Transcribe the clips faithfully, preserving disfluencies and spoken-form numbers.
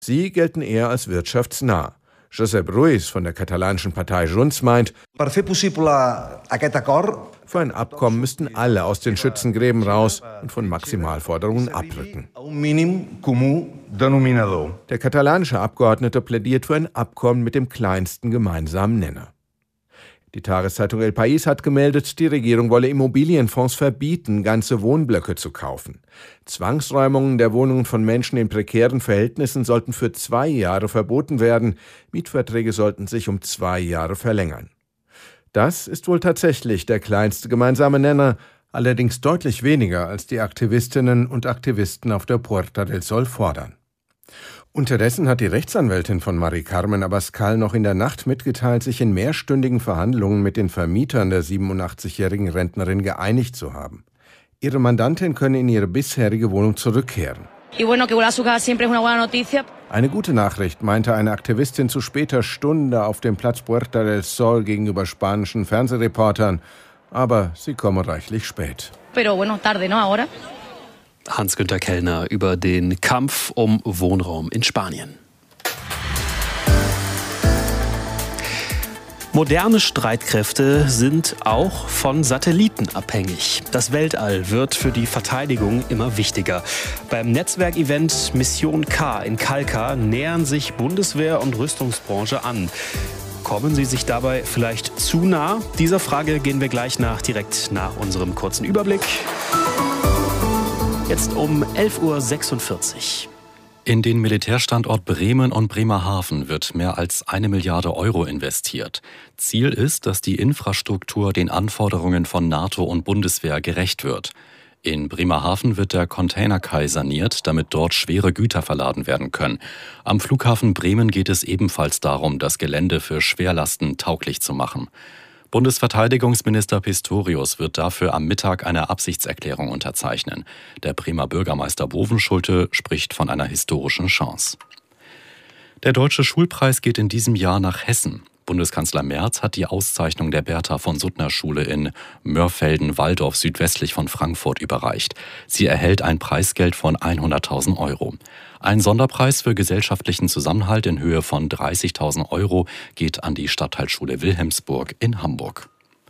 Sie gelten eher als wirtschaftsnah. Josep Ruiz von der katalanischen Partei Junts meint, für ein Abkommen müssten alle aus den Schützengräben raus und von Maximalforderungen abrücken. Der katalanische Abgeordnete plädiert für ein Abkommen mit dem kleinsten gemeinsamen Nenner. Die Tageszeitung El País hat gemeldet, die Regierung wolle Immobilienfonds verbieten, ganze Wohnblöcke zu kaufen. Zwangsräumungen der Wohnungen von Menschen in prekären Verhältnissen sollten für zwei Jahre verboten werden. Mietverträge sollten sich um zwei Jahre verlängern. Das ist wohl tatsächlich der kleinste gemeinsame Nenner, allerdings deutlich weniger, als die Aktivistinnen und Aktivisten auf der Puerta del Sol fordern. Unterdessen hat die Rechtsanwältin von Mari Carmen Abascal noch in der Nacht mitgeteilt, sich in mehrstündigen Verhandlungen mit den Vermietern der siebenundachtzigjährigen Rentnerin geeinigt zu haben. Ihre Mandantin könne in ihre bisherige Wohnung zurückkehren. Eine gute Nachricht, meinte eine Aktivistin zu später Stunde auf dem Platz Puerta del Sol gegenüber spanischen Fernsehreportern. Aber sie komme reichlich spät. Hans-Günter Kellner über den Kampf um Wohnraum in Spanien. Moderne Streitkräfte sind auch von Satelliten abhängig. Das Weltall wird für die Verteidigung immer wichtiger. Beim Netzwerkevent Mission K in Kalkar nähern sich Bundeswehr und Rüstungsbranche an. Kommen sie sich dabei vielleicht zu nah? Dieser Frage gehen wir gleich nach, direkt nach unserem kurzen Überblick. Jetzt um elf Uhr sechsundvierzig. In den Militärstandort Bremen und Bremerhaven wird mehr als eine Milliarde Euro investiert. Ziel ist, dass die Infrastruktur den Anforderungen von NATO und Bundeswehr gerecht wird. In Bremerhaven wird der Containerkai saniert, damit dort schwere Güter verladen werden können. Am Flughafen Bremen geht es ebenfalls darum, das Gelände für Schwerlasten tauglich zu machen. Bundesverteidigungsminister Pistorius wird dafür am Mittag eine Absichtserklärung unterzeichnen. Der Bremer Bürgermeister Bovenschulte spricht von einer historischen Chance. Der Deutsche Schulpreis geht in diesem Jahr nach Hessen. Bundeskanzler Merz hat die Auszeichnung der Bertha von Suttner Schule in Mörfelden-Walldorf südwestlich von Frankfurt überreicht. Sie erhält ein Preisgeld von hunderttausend Euro. Ein Sonderpreis für gesellschaftlichen Zusammenhalt in Höhe von dreißigtausend Euro geht an die Stadtteilschule Wilhelmsburg in Hamburg.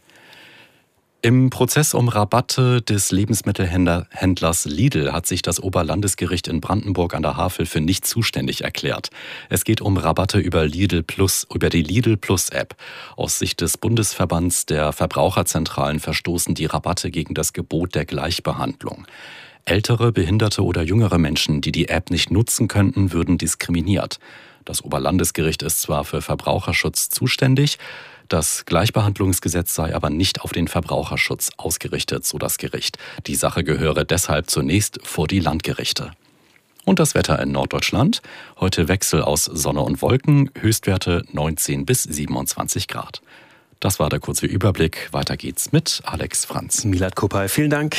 Im Prozess um Rabatte des Lebensmittelhändlers Lidl hat sich das Oberlandesgericht in Brandenburg an der Havel für nicht zuständig erklärt. Es geht um Rabatte über Lidl Plus, über die Lidl Plus App. Aus Sicht des Bundesverbands der Verbraucherzentralen verstoßen die Rabatte gegen das Gebot der Gleichbehandlung. Ältere, behinderte oder jüngere Menschen, die die App nicht nutzen könnten, würden diskriminiert. Das Oberlandesgericht ist zwar für Verbraucherschutz zuständig, das Gleichbehandlungsgesetz sei aber nicht auf den Verbraucherschutz ausgerichtet, so das Gericht. Die Sache gehöre deshalb zunächst vor die Landgerichte. Und das Wetter in Norddeutschland. Heute Wechsel aus Sonne und Wolken, Höchstwerte neunzehn bis siebenundzwanzig Grad. Das war der kurze Überblick. Weiter geht's mit Alex Franz. Milad Kopay, vielen Dank.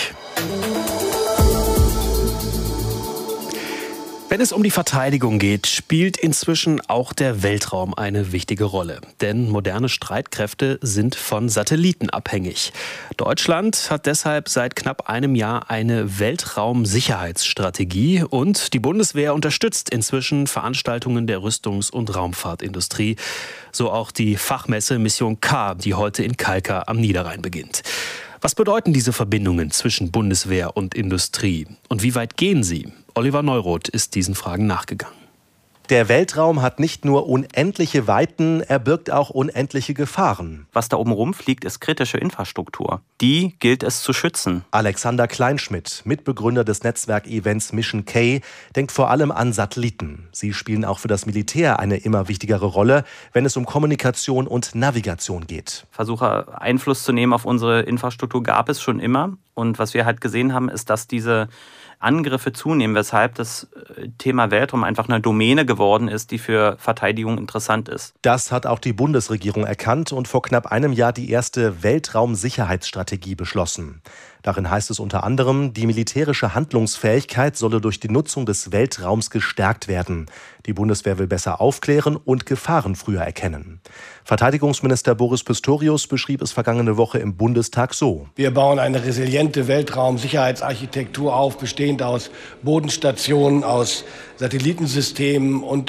Wenn es um die Verteidigung geht, spielt inzwischen auch der Weltraum eine wichtige Rolle. Denn moderne Streitkräfte sind von Satelliten abhängig. Deutschland hat deshalb seit knapp einem Jahr eine Weltraumsicherheitsstrategie und die Bundeswehr unterstützt inzwischen Veranstaltungen der Rüstungs- und Raumfahrtindustrie. So auch die Fachmesse Mission K, die heute in Kalkar am Niederrhein beginnt. Was bedeuten diese Verbindungen zwischen Bundeswehr und Industrie? Und wie weit gehen sie? Oliver Neuroth ist diesen Fragen nachgegangen. Der Weltraum hat nicht nur unendliche Weiten, er birgt auch unendliche Gefahren. Was da oben rumfliegt, ist kritische Infrastruktur. Die gilt es zu schützen. Alexander Kleinschmidt, Mitbegründer des Netzwerkevents Mission K, denkt vor allem an Satelliten. Sie spielen auch für das Militär eine immer wichtigere Rolle, wenn es um Kommunikation und Navigation geht. Versuche, Einfluss zu nehmen auf unsere Infrastruktur gab es schon immer. Und was wir halt gesehen haben, ist, dass diese Angriffe zunehmen, weshalb das Thema Weltraum einfach eine Domäne geworden ist, die für Verteidigung interessant ist. Das hat auch die Bundesregierung erkannt und vor knapp einem Jahr die erste Weltraumsicherheitsstrategie beschlossen. Darin heißt es unter anderem, die militärische Handlungsfähigkeit solle durch die Nutzung des Weltraums gestärkt werden. Die Bundeswehr will besser aufklären und Gefahren früher erkennen. Verteidigungsminister Boris Pistorius beschrieb es vergangene Woche im Bundestag so: Wir bauen eine resiliente Weltraumsicherheitsarchitektur auf, bestehend aus Bodenstationen, aus Satellitensystemen und